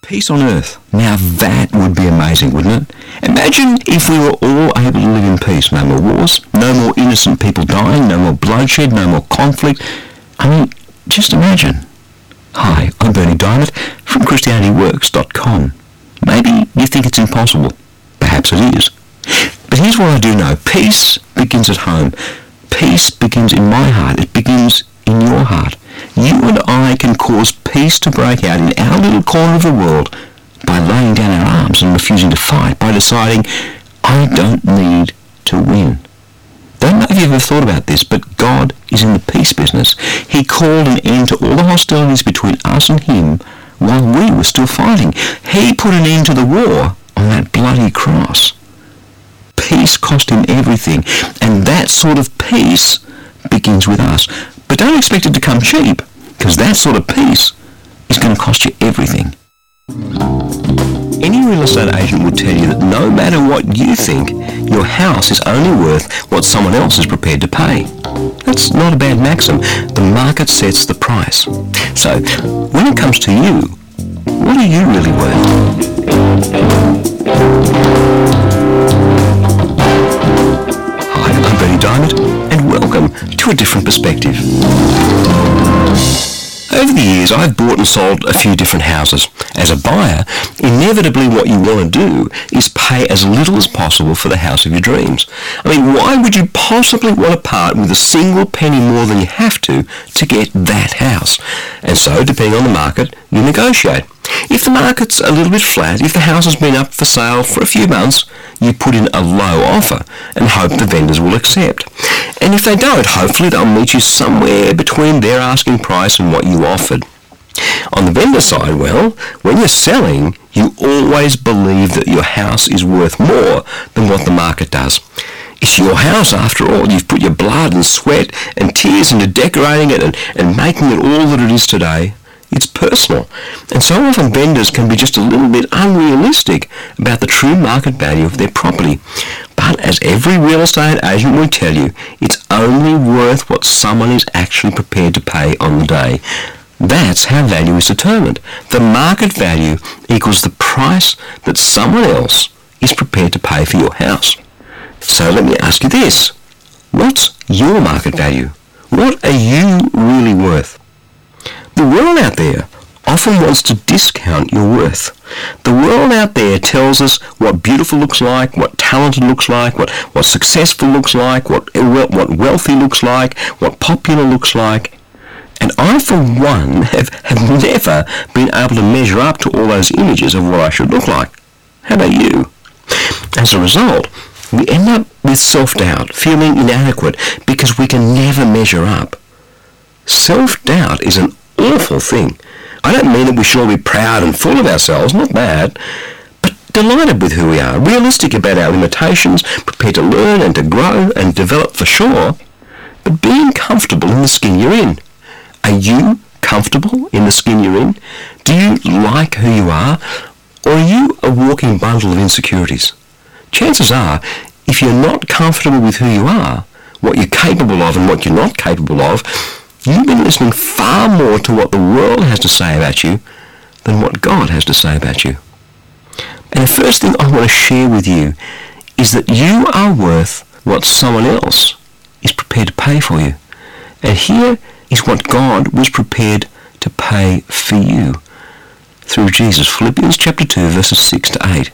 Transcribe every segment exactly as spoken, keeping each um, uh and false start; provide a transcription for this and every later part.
Peace on earth. Now that would be amazing, wouldn't it? Imagine if we were all able to live in peace. No more wars, no more innocent people dying, no more bloodshed, no more conflict. I mean, just imagine. Hi, I'm Bernie Diamond from Christianity Works dot com. Maybe you think it's impossible. Perhaps it is. But here's what I do know. Peace begins at home. Peace begins in my heart. It begins in your heart. You and I can cause peace to break out in our little corner of the world by laying down our arms and refusing to fight, by deciding, I don't need to win. Don't know if you've ever thought about this, but God is in the peace business. He called an end to all the hostilities between us and him while we were still fighting. He put an end to the war on that bloody cross. Peace cost him everything, and that sort of peace begins with us. But don't expect it to come cheap, because that sort of peace is going to cost you everything. Any real estate agent would tell you that no matter what you think, your house is only worth what someone else is prepared to pay. That's not a bad maxim. The market sets the price. So, when it comes to you, what are you really worth? Hi, I'm Bernie Diamond, and welcome to A Different Perspective. Over the years, I've bought and sold a few different houses. As a buyer, inevitably what you want to do is pay as little as possible for the house of your dreams. I mean, why would you possibly want to part with a single penny more than you have to to get that house? And so, depending on the market, you negotiate. If the market's a little bit flat, if the house has been up for sale for a few months, you put in a low offer and hope the vendors will accept. And if they don't, hopefully they'll meet you somewhere between their asking price and what you offered. On the vendor side, well, when you're selling, you always believe that your house is worth more than what the market does. It's your house, after all. You've put your blood and sweat and tears into decorating it and, and making it all that it is today. It's personal. And so often vendors can be just a little bit unrealistic about the true market value of their property. But as every real estate agent will tell you, it's only worth what someone is actually prepared to pay on the day. That's how value is determined. The market value equals the price that someone else is prepared to pay for your house. So let me ask you this. What's your market value? What are you really worth? The world out there often wants to discount your worth. The world out there tells us what beautiful looks like, what talented looks like, what, what successful looks like, what, what wealthy looks like, what popular looks like. And I, for one, have, have never been able to measure up to all those images of what I should look like. How about you? As a result, we end up with self-doubt, feeling inadequate because we can never measure up. Self-doubt is an awful thing. I don't mean that we should all be proud and full of ourselves, not that, but delighted with who we are, realistic about our limitations, prepared to learn and to grow and develop for sure, but being comfortable in the skin you're in. Are you comfortable in the skin you're in? Do you like who you are, or are you a walking bundle of insecurities? Chances are, if you're not comfortable with who you are, what you're capable of and what you're not capable of, you've been listening far more to what the world has to say about you than what God has to say about you. And the first thing I want to share with you is that you are worth what someone else is prepared to pay for you. And here is what God was prepared to pay for you through Jesus. Philippians chapter two, verses six to eight.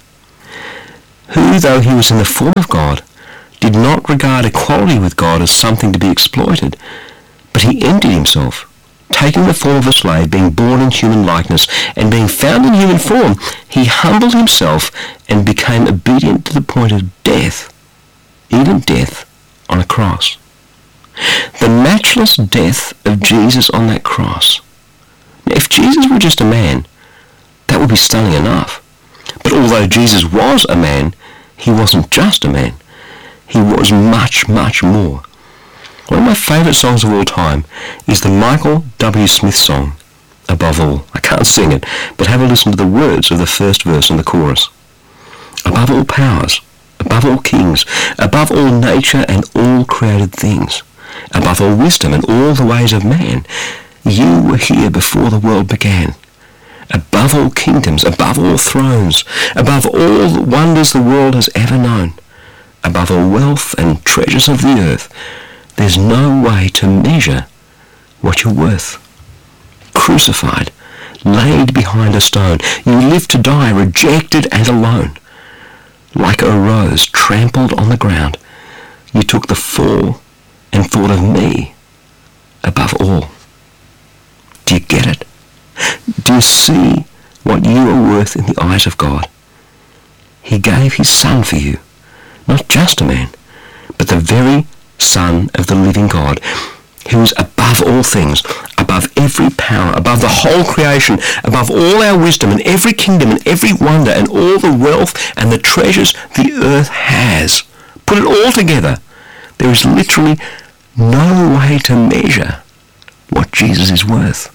Who, though he was in the form of God, did not regard equality with God as something to be exploited, but he emptied himself, taking the form of a slave, being born in human likeness, and being found in human form, he humbled himself and became obedient to the point of death, even death on a cross. The matchless death of Jesus on that cross. Now, if Jesus were just a man, that would be stunning enough. But although Jesus was a man, he wasn't just a man. He was much, much more. One of my favourite songs of all time is the Michael W. Smith song, Above All. I can't sing it, but have a listen to the words of the first verse and the chorus. Above all powers, above all kings, above all nature and all created things, above all wisdom and all the ways of man, you were here before the world began. above all kingdoms, above all thrones, above all the wonders the world has ever known, above all wealth and treasures of the earth. There's no way to measure what you're worth. Crucified, laid behind a stone, you live to die, rejected and alone. Like a rose trampled on the ground, you took the fall and thought of me above all. Do you get it? Do you see what you are worth in the eyes of God? He gave his Son for you, not just a man, but the very Son of the living God, who is above all things, above every power, above the whole creation, above all our wisdom and every kingdom and every wonder and all the wealth and the treasures the earth has. Put it all together. There is literally no way to measure what Jesus is worth.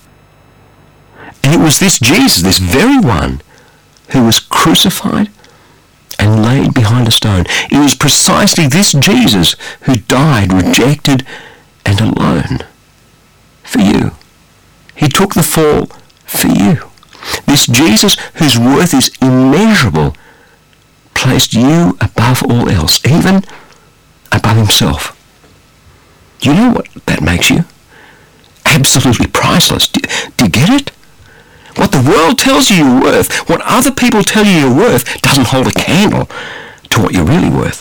And it was this Jesus, this very one, who was crucified and laid behind a stone. It was precisely this Jesus who died rejected and alone for you. He took the fall for you. This Jesus, whose worth is immeasurable, placed you above all else, even above himself. Do you know what that makes you? Absolutely priceless. Do, do you get it? What the world tells you you're worth, what other people tell you you're worth, doesn't hold a candle to what you're really worth.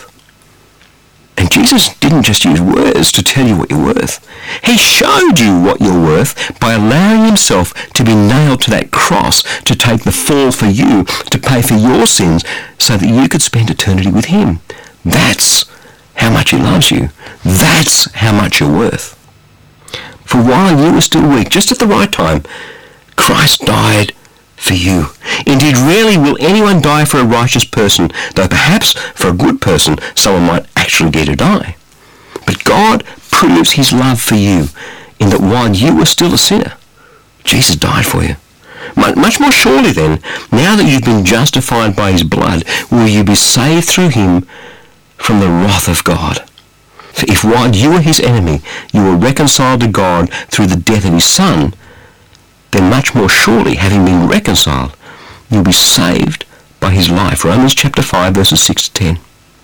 And Jesus didn't just use words to tell you what you're worth. He showed you what you're worth by allowing himself to be nailed to that cross, to take the fall for you, to pay for your sins, so that you could spend eternity with him. That's how much he loves you. That's how much you're worth. For while you were still weak, just at the right time, Christ died for you. Indeed, rarely will anyone die for a righteous person, though perhaps for a good person someone might actually get to die. But God proves his love for you in that while you were still a sinner, Jesus died for you. Much more surely then, now that you've been justified by his blood, will you be saved through him from the wrath of God. For if while you were his enemy, you were reconciled to God through the death of his Son, then much more surely, having been reconciled, you'll be saved by his life. Romans chapter five, verses six to ten.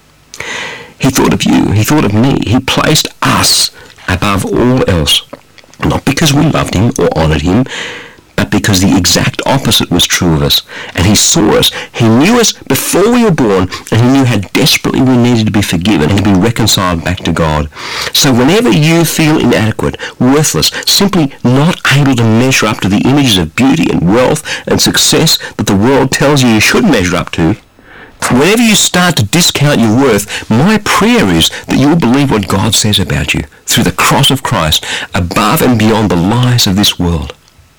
He thought of you. He thought of me. He placed us above all else, not because we loved him or honored him, but because the exact opposite was true of us. And he saw us. He knew us before we were born, and he knew how desperately we needed to be forgiven and to be reconciled back to God. So whenever you feel inadequate, worthless, simply not able to measure up to the images of beauty and wealth and success that the world tells you you should measure up to, whenever you start to discount your worth, my prayer is that you will believe what God says about you through the cross of Christ, above and beyond the lies of this world.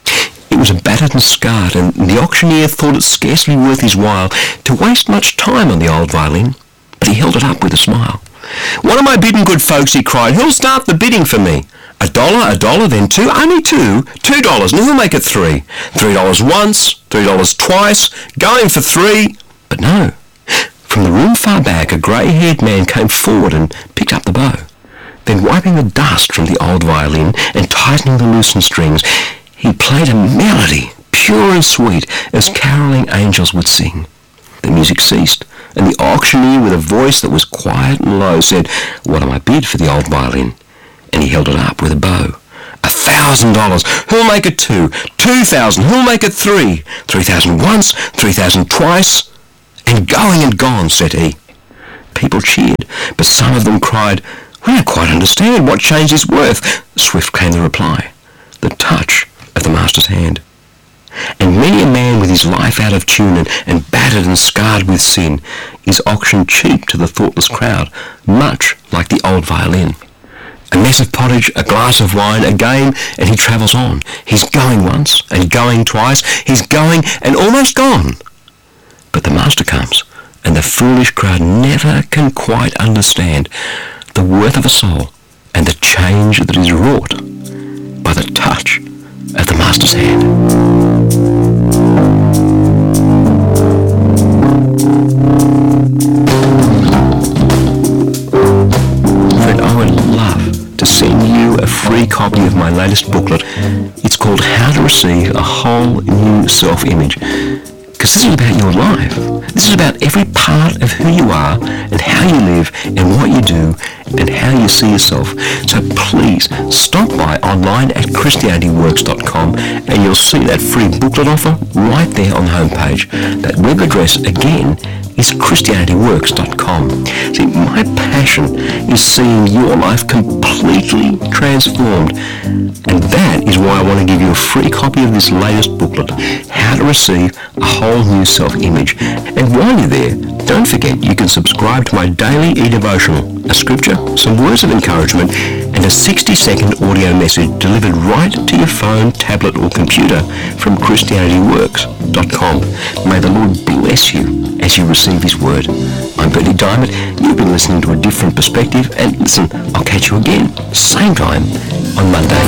It was battered and scarred, and the auctioneer thought it scarcely worth his while to waste much time on the old violin, but he held it up with a smile. "What am I bidding, good folks?" he cried. "Who'll start the bidding for me? A dollar, a dollar, then two, only two, two dollars, and who'll make it three? Three dollars once, three dollars twice, going for three." But no. From the room far back, a grey-haired man came forward and picked up the bow. Then, wiping the dust from the old violin and tightening the loosened strings, he played a melody, pure and sweet, as caroling angels would sing. The music ceased, and the auctioneer, with a voice that was quiet and low, said, "What am I bid for the old violin?" And he held it up with a bow. "A thousand dollars. Who'll make it two? Two thousand. Who'll make it three? Three thousand once, three thousand twice, and going and gone," said he. People cheered, but some of them cried, "We don't quite understand. What change is worth?" Swift came the reply, "The touch of the master's hand." And many a man with his life out of tune and, and battered and scarred with sin is auctioned cheap to the thoughtless crowd, much like the old violin. A mess of pottage, a glass of wine, a game, and he travels on. He's going once and going twice. He's going and almost gone. But the master comes, and the foolish crowd never can quite understand the worth of a soul and the change that is wrought by the touch of the master's hand. Friend, I would love to send you a free copy of my latest booklet. It's called How to receive a whole new self-image. Because this is about your life. This is about every part of who you are and how you live and what you do and how you see yourself. So please stop by online at Christianity Works dot com and you'll see that free booklet offer right there on the homepage. That web address again is Christianity Works dot com. See, my passion is seeing your life completely transformed. And that is why I want to give you a free copy of this latest booklet, How to Receive a Whole New Self-Image. And while you're there, don't forget you can subscribe to my daily e-devotional, a scripture, some words of encouragement, and a sixty-second audio message delivered right to your phone, tablet, or computer from Christianity Works dot com. May the Lord bless you as you receive His Word. I'm Bertie Diamond. You've been listening to A Different Perspective, and listen, I'll catch you again, same time, on Monday.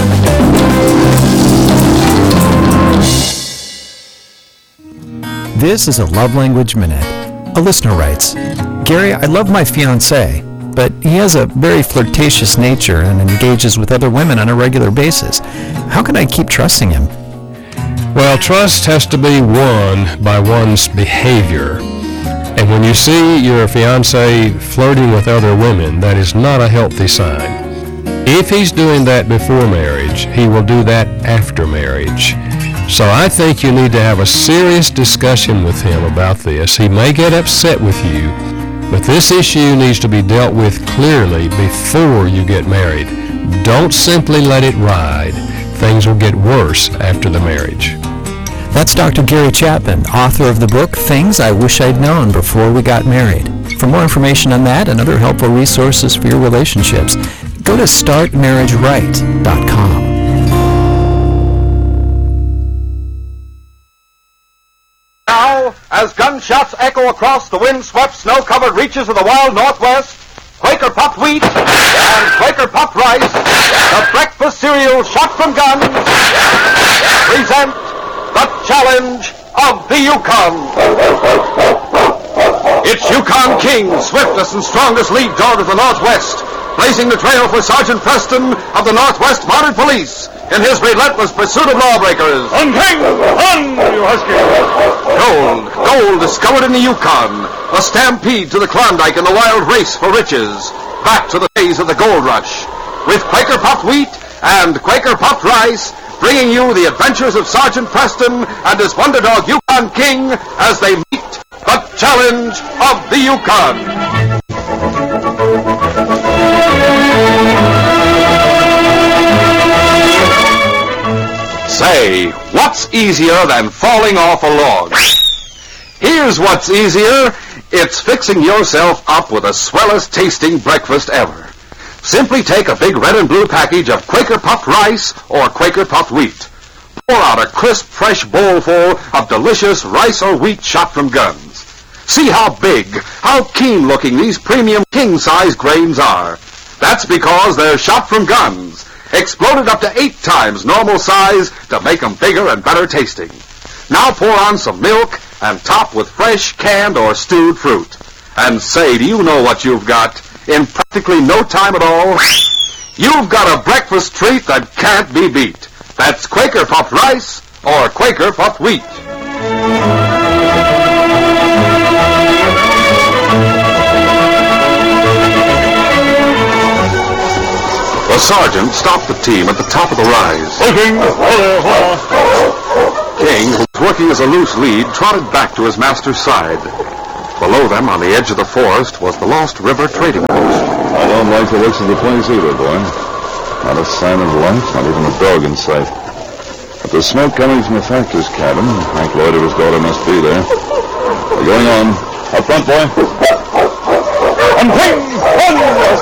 This is a Love Language Minute. A listener writes, Gary, I love my fiancé, but he has a very flirtatious nature and engages with other women on a regular basis. How can I keep trusting him? Well, trust has to be won by one's behavior. And when you see your fiancé flirting with other women, that is not a healthy sign. If he's doing that before marriage, he will do that after marriage. So I think you need to have a serious discussion with him about this. He may get upset with you, but this issue needs to be dealt with clearly before you get married. Don't simply let it ride. Things will get worse after the marriage. That's Doctor Gary Chapman, author of the book, Things I Wish I'd Known Before We Got Married. For more information on that and other helpful resources for your relationships, go to start marriage right dot com. Now, as gunshots echo across the wind-swept, snow-covered reaches of the wild Northwest, Quaker Puffed Wheat and Quaker Puffed Rice, the breakfast cereal shot from guns, present the challenge of the Yukon. It's Yukon King, swiftest and strongest lead dog of the Northwest, blazing the trail for Sergeant Preston of the Northwest Mounted Police in his relentless pursuit of lawbreakers. On, King! On, you husky! Gold, gold discovered in the Yukon, a stampede to the Klondike and the wild race for riches, back to the days of the gold rush, with Quaker Puffed Wheat and Quaker Puffed Rice, bringing you the adventures of Sergeant Preston and his wonder dog Yukon King as they meet the challenge of the Yukon. Say, what's easier than falling off a log? Here's what's easier. It's fixing yourself up with the swellest tasting breakfast ever. Simply take a big red and blue package of Quaker Puffed Rice or Quaker Puffed Wheat. Pour out a crisp, fresh bowl full of delicious rice or wheat shot from guns. See how big, how keen-looking these premium king-size grains are. That's because they're shot from guns, exploded up to eight times normal size to make them bigger and better tasting. Now pour on some milk and top with fresh, canned, or stewed fruit. And say, do you know what you've got? In practically no time at all, you've got a breakfast treat that can't be beat. That's Quaker Puffed Rice or Quaker Puffed Wheat. The sergeant stopped the team at the top of the rise. King, King, who was working as a loose lead, trotted back to his master's side. Below them, on the edge of the forest, was the Lost River trading post. I don't like the looks of the place either, boy. Not a sign of life, not even a dog in sight. But there's smoke coming from the factor's cabin. Hank Lloyd or his daughter must be there. We're going on. Up front, boy. On King! On!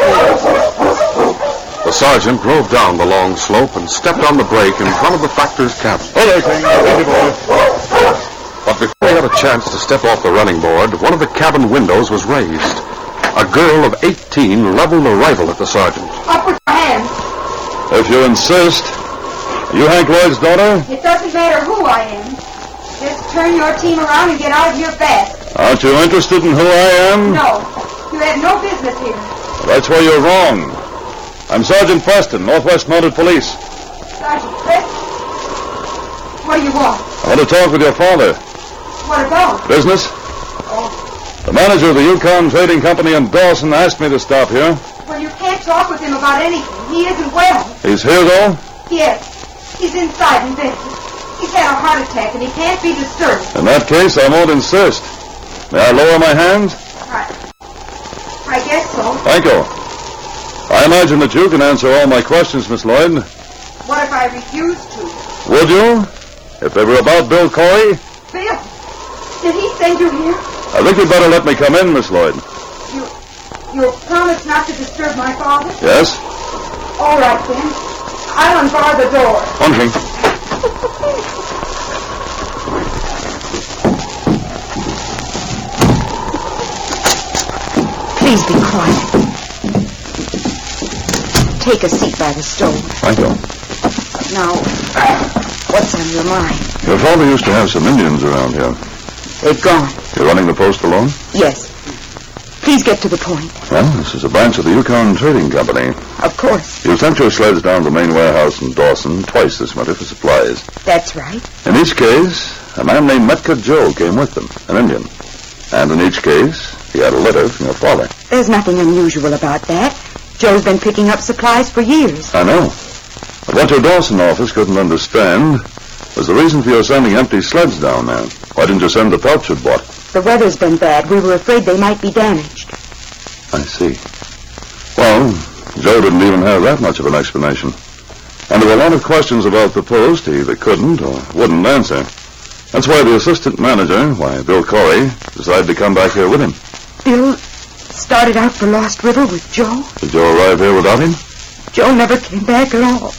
The sergeant drove down the long slope and stepped on the brake in front of the factor's cabin. Hello, King. Easy, boy. But before he had a chance to step off the running board, one of the cabin windows was raised. A girl of eighteen leveled a rifle at the sergeant. Up with your hands. If you insist. You Hank Lloyd's daughter? It doesn't matter who I am. Just turn your team around and get out of here fast. Aren't you interested in who I am? No. You have no business here. That's where you're wrong. I'm Sergeant Preston, Northwest Mounted Police. Sergeant Preston? What do you want? I want to talk with your father. What about? Business? Oh, The manager of the Yukon Trading Company in Dawson asked me to stop here. well, you can't talk with him about anything. He isn't well. He's here, though? Yes, he's inside in bed. He's had a heart attack and he can't be disturbed. In that case, I won't insist. May I lower my hands? I, I guess so. Thank you. I imagine that you can answer all my questions, Miss Lloyd. What if I refuse to? Would you? If they were about Bill Corey? Bill, did he send you here? I think you'd better let me come in, Miss Lloyd. You, you promised not to disturb my father? Yes? All right, then. I'll unbar the door. One thing. Please be quiet. Take a seat by the stove. Thank you. Now, what's on your mind? Your father used to have some Indians around here. They've gone. You're running the post alone? Yes. Please get to the point. Well, this is a branch of the Yukon Trading Company. Of course. You sent your sleds down to the main warehouse in Dawson twice this winter for supplies. That's right. In each case, a man named Metka Joe came with them, an Indian. And in each case, he had a letter from your father. There's nothing unusual about that. Joe's been picking up supplies for years. I know. But what your Dawson office couldn't understand was the reason for your sending empty sleds down there. Why didn't you send the pouch you'd bought? The weather's been bad. We were afraid they might be damaged. I see. Well, Joe didn't even have that much of an explanation. And there were a lot of questions about the post he either couldn't or wouldn't answer. That's why the assistant manager, why, Bill Corey, decided to come back here with him. Bill started out for Lost River with Joe? Did Joe arrive here without him? Joe never came back at all.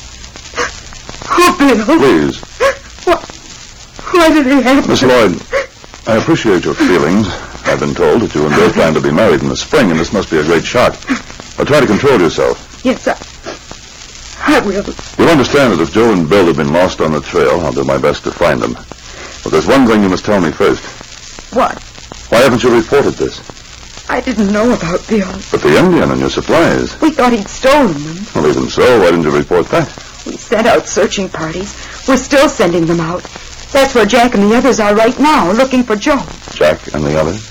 Oh, Bill. Please. What? Why did he have Miss to... Lloyd, I appreciate your feelings. I've been told that you and Bill plan to be married in the spring, and this must be a great shock. But try to control yourself. Yes, I... I will. You'll understand that if Joe and Bill have been lost on the trail, I'll do my best to find them. But there's one thing you must tell me first. What? Why haven't you reported this? I didn't know about Bill. But the Indian and your supplies. We thought he'd stolen them. Well, even so, why didn't you report that? We sent out searching parties. We're still sending them out. That's where Jack and the others are right now, looking for Joe. Jack and the others?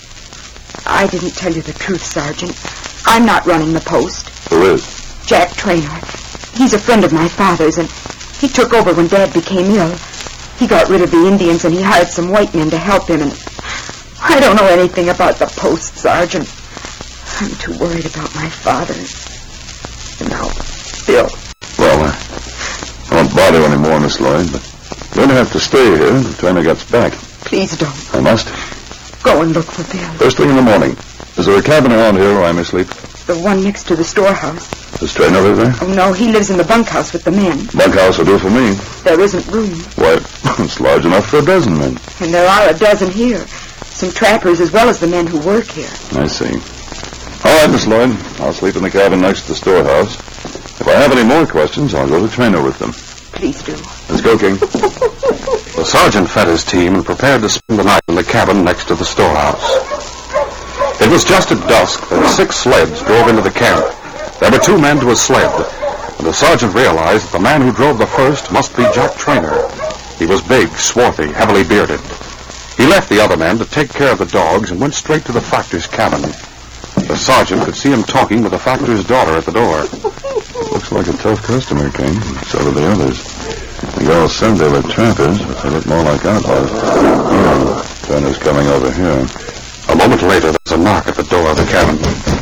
I didn't tell you the truth, Sergeant. I'm not running the post. Who is? Jack Traynor. He's a friend of my father's, and he took over when Dad became ill. He got rid of the Indians, and he hired some white men to help him, and I don't know anything about the post, Sergeant. I'm too worried about my father. And now, Bill. Well, uh, I won't bother you anymore, Miss Lloyd, but you're going to have to stay here until Trainer gets back. Please don't. I must. Go and look for Bill. First thing in the morning. Is there a cabin around here where I may sleep? The one next to the storehouse. Does Trainer live there? Oh, no, he lives in the bunkhouse with the men. Bunkhouse will do for me. There isn't room. Why, it's large enough for a dozen men. And there are a dozen here. Some trappers as well as the men who work here. I see. All right, Miss Lloyd. I'll sleep in the cabin next to the storehouse. If I have any more questions, I'll go to Trainer with them. Please do. Let's go, King. The sergeant fed his team and prepared to spend the night in the cabin next to the storehouse. It was just at dusk that six sleds drove into the camp. There were two men to a sled, and the sergeant realized that the man who drove the first must be Jack Traynor. He was big, swarthy, heavily bearded. He left the other men to take care of the dogs and went straight to the factor's cabin. The sergeant could see him talking with the factor's daughter at the door. Looks like a tough customer, King. So do the others. The girls said they were trappers, but they look more like outlaws. Oh, Trainer's coming over here. A moment later, there was a knock at the door of the cabin.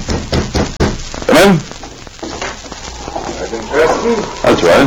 Come in. Sergeant Preston? That's right.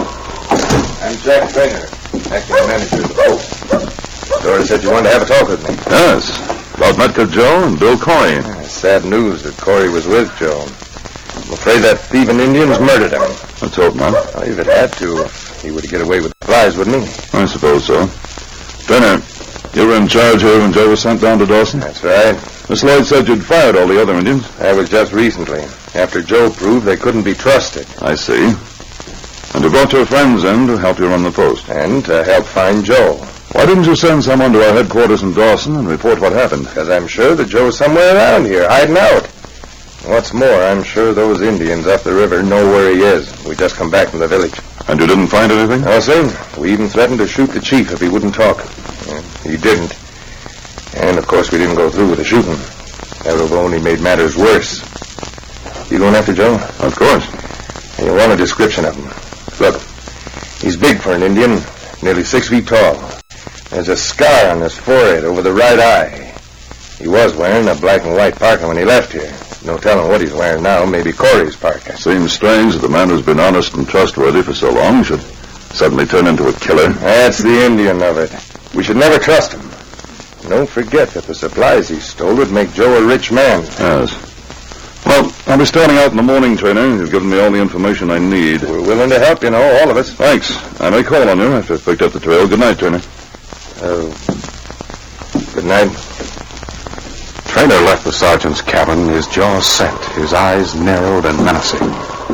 I'm Jack Traynor, acting manager of the post. Dora said you wanted to have a talk with me. Yes. About Metka Joe and Bill Corey. Yeah, sad news that Corey was with Joe. I'm afraid that thieving Indians murdered him. Let's hope not. Well, if it had to, he would get away with the flies, wouldn't he? I suppose so. Trainer, you were in charge here when Joe was sent down to Dawson? That's right. Miss Lloyd said you'd fired all the other Indians. That was just recently, after Joe proved they couldn't be trusted. I see. And you brought your friends in to help you run the post. And to help find Joe. Why didn't you send someone to our headquarters in Dawson and report what happened? Because I'm sure that Joe's somewhere around here, hiding out. What's more, I'm sure those Indians up the river know where he is. We just come back from the village. And you didn't find anything? No, sir. We even threatened to shoot the chief if he wouldn't talk. And he didn't. And, of course, we didn't go through with the shooting. That would have only made matters worse. You going after Joe? Of course. You want a description of him. Look, he's big for an Indian, nearly six feet tall. There's a scar on his forehead over the right eye. He was wearing a black and white parka when he left here. No telling what he's wearing now. Maybe Corey's parka. Seems strange that the man who's been honest and trustworthy for so long should suddenly turn into a killer. That's the Indian of it. We should never trust him. Don't forget that the supplies he stole would make Joe a rich man. Yes. Well, I'll be starting out in the morning, Trainer. You've given me all the information I need. We're willing to help, you know, all of us. Thanks. I may call on you after I've picked up the trail. Good night, Trainer. Uh, good night. Trainer left the sergeant's cabin, his jaws set, his eyes narrowed and menacing.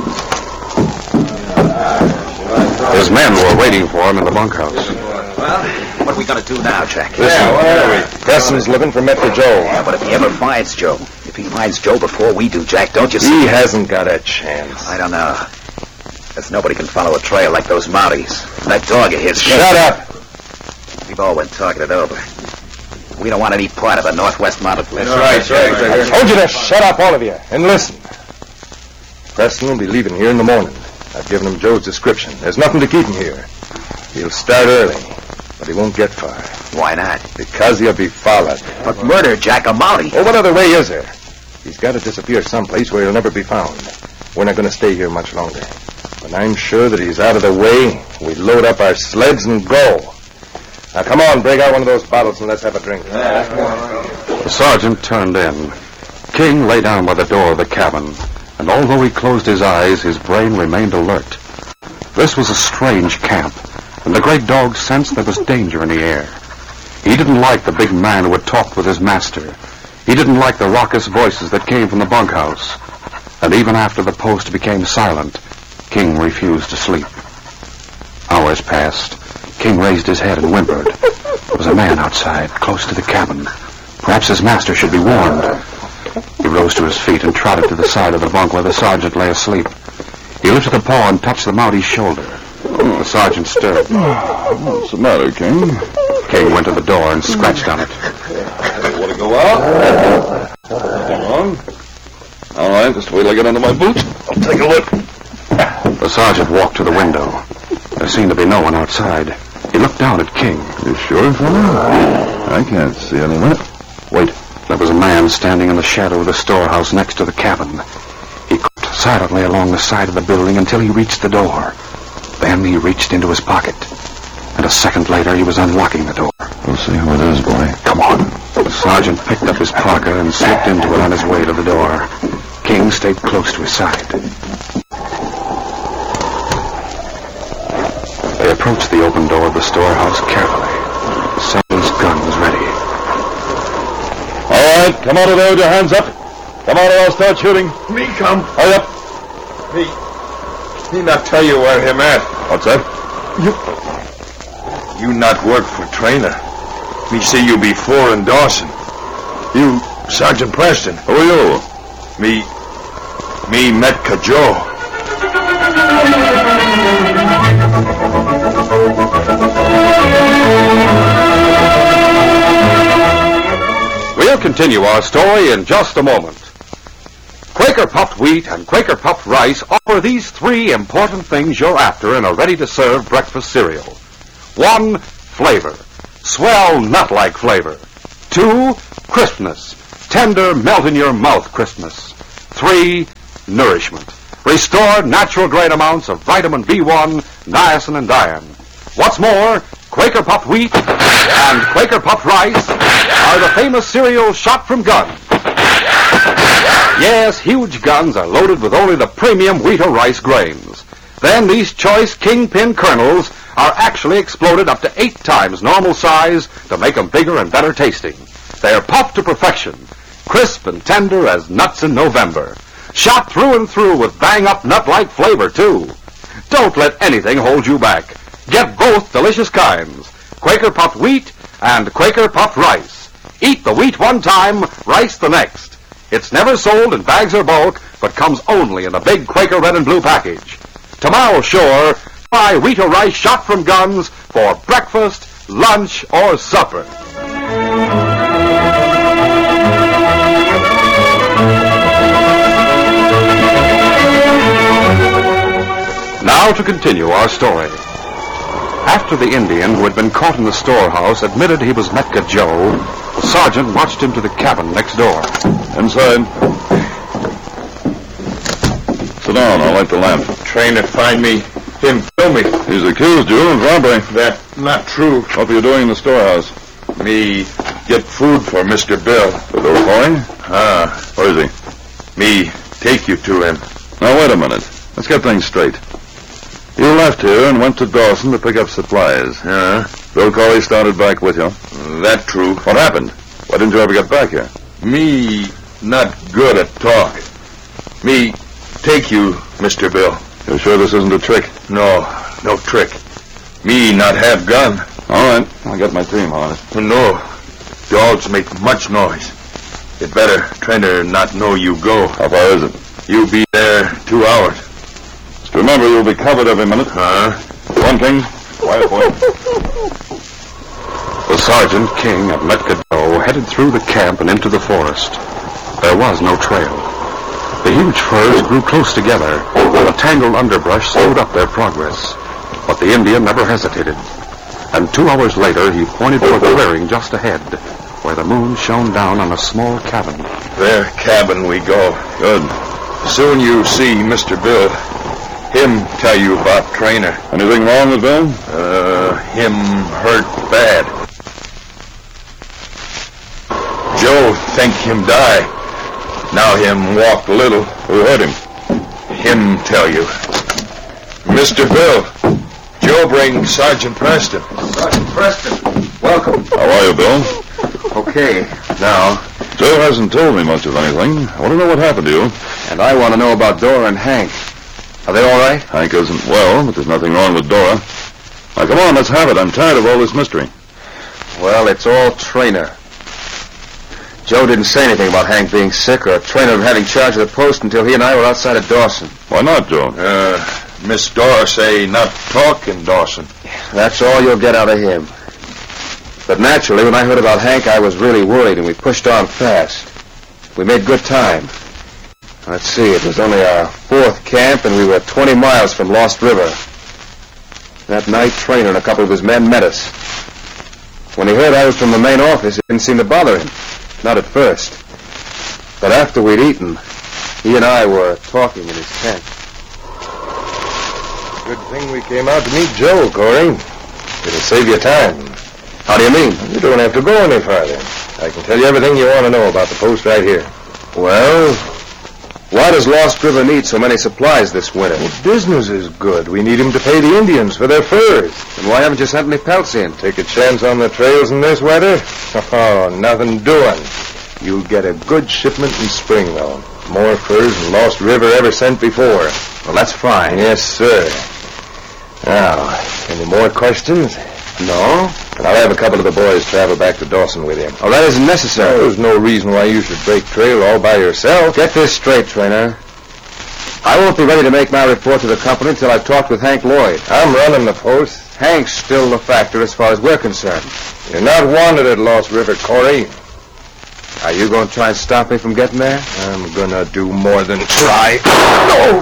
His men were waiting for him in the bunkhouse. Well, what are we going to do now, Jack? Listen, yeah, what are we? Preston's looking for Metro Joe. Yeah, but if he ever finds Joe, if he finds Joe before we do, Jack, don't you see? He hasn't got a chance. I don't know. Because nobody can follow a trail like those Mounties. That dog of his... Shut up! We've all been talking it over. We don't want any part of the Northwest Mounted Police. That's right, right, right. I told you to shut up, all of you, and listen. Preston will be leaving here in the morning. I've given him Joe's description. There's nothing to keep him here. He'll start early, but he won't get far. Why not? Because he'll be followed. But murder, Jack, a Mountie. Oh, what other way is there? He's got to disappear someplace where he'll never be found. We're not going to stay here much longer. When I'm sure that he's out of the way, we load up our sleds and go. Now, come on, break out one of those bottles and let's have a drink. The sergeant turned in. King lay down by the door of the cabin, and although he closed his eyes, his brain remained alert. This was a strange camp, and the great dog sensed there was danger in the air. He didn't like the big man who had talked with his master. He didn't like the raucous voices that came from the bunkhouse. And even after the post became silent, King refused to sleep. Hours passed. King raised his head and whimpered. There was a man outside, close to the cabin. Perhaps his master should be warned. He rose to his feet and trotted to the side of the bunk where the sergeant lay asleep. He lifted a paw and touched the Mountie's shoulder. The sergeant stirred. What's the matter, King? King went to the door and scratched on it. You want to go out? Come on. All right, just wait till I get under my boots. I'll take a look. The sergeant walked to the window. There seemed to be no one outside. He looked down at King. You sure, fella? I can't see anyone. Wait. There was a man standing in the shadow of the storehouse next to the cabin. He crept silently along the side of the building until he reached the door. Then he reached into his pocket. And a second later, he was unlocking the door. We'll see who it is, boy. Come on. The sergeant picked up his parka and slipped into it on his way to the door. King stayed close to his side. They approached the open door of the storehouse carefully. The sergeant's gun was ready. All right, come out of there with your hands up. Come on, or I'll start shooting. Me come. Hurry up. Me. Me not tell you where him at. What's that? You. You not work for Trainer. Me see you before in Dawson. You, Sergeant Preston. Who are you? Me. Me met Joe. We'll continue our story in just a moment. Quaker Puffed Wheat and Quaker Puffed Rice offer these three important things you're after in a ready-to-serve breakfast cereal. One, flavor. Swell nut-like flavor. Two, crispness. Tender, melt-in-your-mouth crispness. Three, nourishment. Restore natural-grade amounts of vitamin B one, niacin, and iron. What's more, Quaker Puffed Wheat and Quaker Puffed Rice are the famous cereals shot from guns. Yes, huge guns are loaded with only the premium wheat or rice grains. Then these choice kingpin kernels are actually exploded up to eight times normal size to make them bigger and better tasting. They're puffed to perfection, crisp and tender as nuts in November. Shot through and through with bang-up nut-like flavor, too. Don't let anything hold you back. Get both delicious kinds, Quaker Puffed Wheat and Quaker Puffed Rice. Eat the wheat one time, rice the next. It's never sold in bags or bulk, but comes only in a big Quaker red and blue package. Tomorrow, sure, buy wheat or rice shot from guns for breakfast, lunch, or supper. Now to continue our story. After the Indian who had been caught in the storehouse admitted he was Metka Joe, the sergeant watched him to the cabin next door. Inside. Sit down, I'll light the lamp. Trainer find me, him kill me. He's accused you of robbery. That not true. What are you doing in the storehouse? Me get food for Mister Bill. The door calling? Ah, Where is he? me take you to him. Now, wait a minute. Let's get things straight. You left here and went to Dawson to pick up supplies. Huh? Bill Corey started back with you. That true. What happened? Why didn't you ever get back here? Me not good at talk. Me take you, Mister Bill. You sure this isn't a trick? No, no trick. Me not have gun. All right. I'll get my team on it. No, dogs make much noise. It better trainer not know you go. How far is it? You be there two hours. Just remember, you'll be covered every minute. Huh? One King. Quiet, boy. The sergeant, King, and Metka Joe headed through the camp and into the forest. There was no trail. The huge firs grew close together, and the tangled underbrush slowed up their progress. But the Indian never hesitated. And two hours later, he pointed to a clearing just ahead, where the moon shone down on a small cabin. There cabin we go. Good. Soon you see Mister Bill. Him tell you about trainer. Anything wrong with Bill? Uh, him hurt bad. Joe think him die. Now him walk little. Who hurt him? Him tell you. Mister Bill, Joe bring Sergeant Preston. Sergeant Preston, welcome. How are you, Bill? Okay, now, Joe hasn't told me much of anything. I want to know what happened to you. and I want to know about Dora and Hank. Are they all right? Hank isn't well, but there's nothing wrong with Dora. Now, come on, let's have it. I'm tired of all this mystery. Well, it's all trainer. Joe didn't say anything about Hank being sick or trainer having charge of the post until he and I were outside of Dawson. Why not, Joe? Uh, Miss Dora say not talk in Dawson. That's all you'll get out of him. But naturally, when I heard about Hank, I was really worried, and we pushed on fast. We made good time. Let's see, it was only our fourth camp, and we were twenty miles from Lost River. That night, Trainer and a couple of his men met us. When he heard I was from the main office, it didn't seem to bother him. Not at first. But after we'd eaten, he and I were talking in his tent. Good thing we came out to meet Joe, Corey. It'll save you time. How do you mean? You don't have to go any farther. I can tell you everything you want to know about the post right here. Well, why does Lost River need so many supplies this winter? The business is good. We need him to pay the Indians for their furs. And why haven't you sent any pelts in? Take a chance on the trails in this weather? Oh, nothing doing. You'll get a good shipment in spring, though. More furs than Lost River ever sent before. Well, that's fine. Yes, sir. Now, any more questions? No? And I'll have a couple of the boys travel back to Dawson with you. Oh, that isn't necessary. There's no reason why you should break trail all by yourself. Get this straight, Trainer. I won't be ready to make my report to the company until I've talked with Hank Lloyd. I'm running the post. Hank's still the factor as far as we're concerned. You're not wanted at Lost River, Corey. Are you going to try and stop me from getting there? I'm gonna do more than try. No!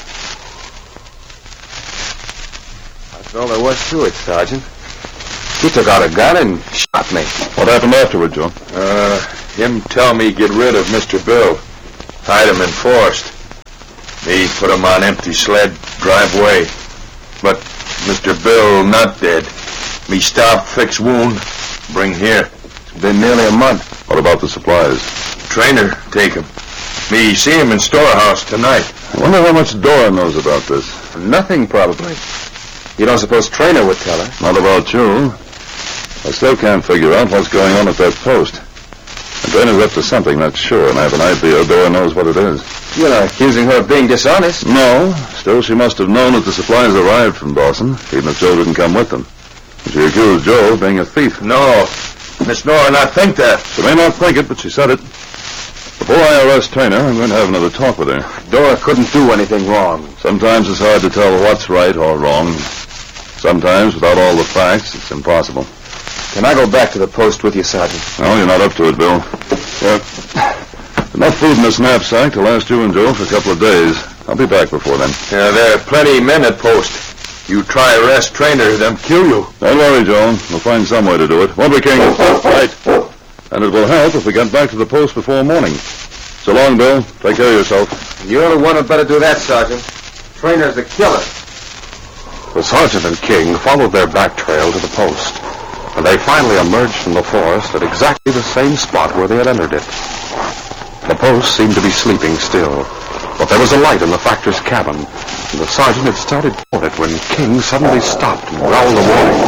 That's all there was to it, Sergeant. He took out a gun and shot me. What happened afterward, Joe? Uh, him tell me get rid of Mister Bill. Hide him in forest. Me put him on empty sled, drive away. But Mister Bill not dead. Me stop, fix wound, bring here. It's been nearly a month. What about the supplies? Trainer take him. Me see him in storehouse tonight. I wonder how much Dora knows about this. Nothing, probably. You don't suppose Trainer would tell her? Not about you. I still can't figure out what's going on at that post. The Trainer's up to something, that's sure, and I have an idea Dora knows what it is. You're not accusing her of being dishonest. No. Still, she must have known that the supplies arrived from Dawson, even if Joe didn't come with them. She accused Joe of being a thief. No. Miss Nora not think that. She may not think it, but she said it. Before I arrest Trainer, I'm going to have another talk with her. Dora couldn't do anything wrong. Sometimes it's hard to tell what's right or wrong. Sometimes, without all the facts, it's impossible. Can I go back to the post with you, Sergeant? No, you're not up to it, Bill. Yeah. Enough food in this knapsack to last you and Joe for a couple of days. I'll be back before then. Yeah, there are plenty of men at post. You try arrest Trainer, them kill you. Don't worry, Joe. We'll find some way to do it. Won't we, King? Right. And it will help if we get back to the post before morning. So long, Bill. Take care of yourself. You're the one who better do that, Sergeant. Trainer's a killer. The sergeant and King followed their back trail to the post, and they finally emerged from the forest at exactly the same spot where they had entered it. The post seemed to be sleeping still, but there was a light in the factor's cabin, and the sergeant had started toward it when King suddenly stopped and growled a warning.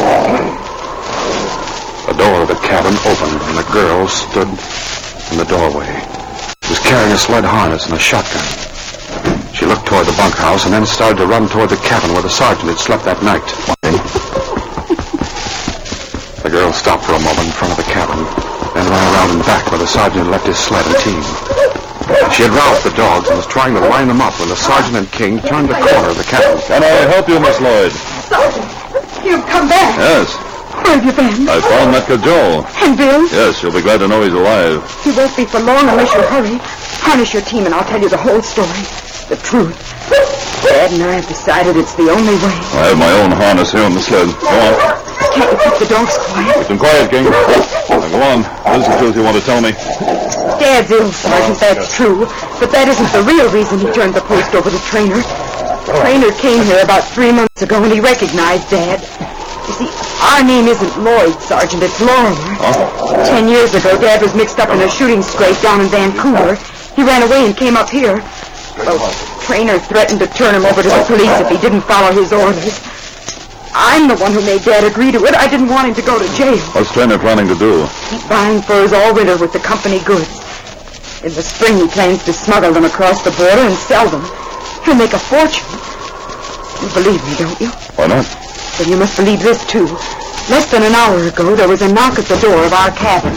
The door of the cabin opened, and a girl stood in the doorway. She was carrying a sled harness and a shotgun. She looked toward the bunkhouse and then started to run toward the cabin where the sergeant had slept that night. The girl stopped for a moment in front of the cabin, then ran around and back where the sergeant had left his sled and team. She had roused the dogs and was trying to line them up when the sergeant and King turned the corner of the cabin. Can I help you, Miss Lloyd? Sergeant, you've come back. Yes. Where have you been? I found Metka Joe. And Bill? Yes, you'll be glad to know he's alive. He won't be for long unless you hurry. Harness your team and I'll tell you the whole story. The truth. Dad and I have decided it's the only way. I have my own harness here on the sled. Go on. Can't you keep the dogs quiet? Keep them quiet, King. Now go on. What is the truth you want to tell me? Dad's ill, Sergeant, that's true. But that isn't the real reason he turned the post over to Trainer. Trainer came here about three months ago and he recognized Dad. You see, our name isn't Lloyd, Sergeant, it's Lorimer. Huh? Ten years ago, Dad was mixed up in a shooting scrape down in Vancouver. He ran away and came up here. Well, Trainer threatened to turn him over to the police if he didn't follow his orders. I'm the one who made Dad agree to it. I didn't want him to go to jail. What's Trainer planning to do? Keep buying furs all winter with the company goods. In the spring, he plans to smuggle them across the border and sell them. He'll make a fortune. You believe me, don't you? Why not? Then you must believe this, too. Less than an hour ago, there was a knock at the door of our cabin.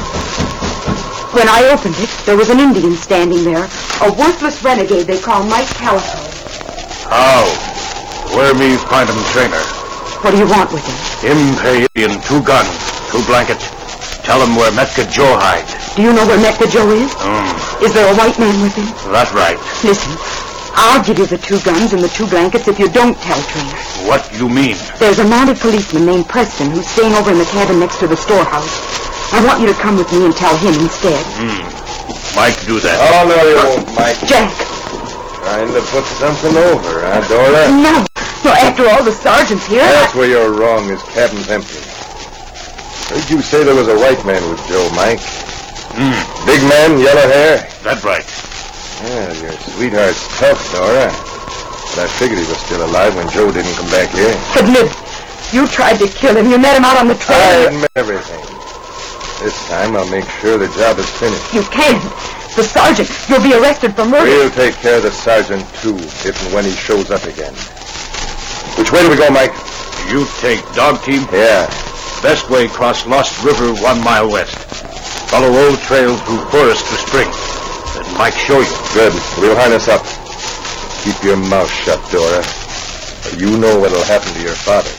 When I opened it, there was an Indian standing there, a worthless renegade they call Mike Calico. How? Where me find him, Trainer? What do you want with him? Him pay Indian two guns, two blankets. Tell him where Metka Joe hide. Do you know where Metka Joe is? Mm, Is there a white man with him? that's right. Listen, I'll give you the two guns and the two blankets if you don't tell Trainer. What you mean? There's a mounted policeman named Preston who's staying over in the cabin next to the storehouse. I want you to come with me and tell him instead. Hmm. Mike do that. Oh, no, you won't, Mike. Jack. Trying to put something over, huh, Dora? No. No, after all, the sergeant's here. That's I... where you're wrong. His cabin's empty. Heard you say there was a white man with Joe, Mike. Hmm. Big man, yellow hair. That's right. Yeah, your sweetheart's tough, Dora. But I figured he was still alive when Joe didn't come back here. Admit, you tried to kill him. You met him out on the trail. I admit everything. This time I'll make sure the job is finished. You can't. The sergeant, you'll be arrested for murder. We'll take care of the sergeant, too, if and when he shows up again. Which way do we go, Mike? You take dog team? Yeah. Best way cross Lost River one mile west. Follow old trail through forest to spring. Let Mike show you. Good. We'll harness up. Keep your mouth shut, Dora. Or you know what'll happen to your father.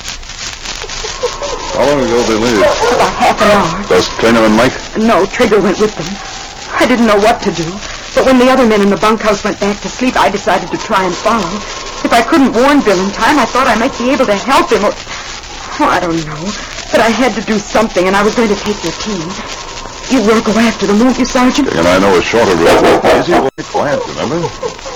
How long ago did they leave? About half an hour. Does Trainer and Mike? No, Trigger went with them. I didn't know what to do. But when the other men in the bunkhouse went back to sleep, I decided to try and follow. If I couldn't warn Bill in time, I thought I might be able to help him or... Oh, I don't know. But I had to do something, and I was going to take your team. You will go after them, won't you, Sergeant? And I know a shorter route. Easy, quiet, remember?